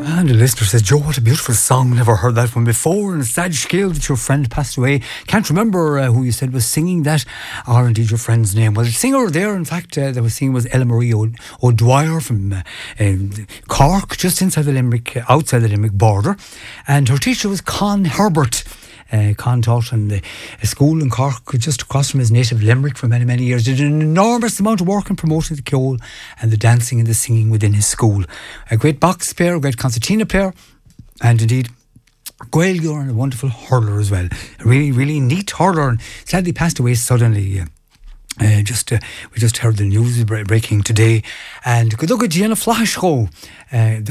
And the listener says, Joe, what a beautiful song. Never heard that one before. And sad scale that your friend passed away. Can't remember who you said was singing that, or indeed your friend's name. Well, the singer there, in fact, that was singing was Ella Marie O'Dwyer from Cork, just inside the Limerick, outside the Limerick border. And her teacher was Con Herbert. Con taught in a school in Cork, just across from his native Limerick for many, many years. Did an enormous amount of work in promoting the ceol and the dancing and the singing within his school. A great box player, a great concertina player, and indeed Gaeilgeoir, and a wonderful hurler as well. A really, really neat hurler, and sadly passed away suddenly. We just heard the news breaking today, and good luck at Gianna Flashko.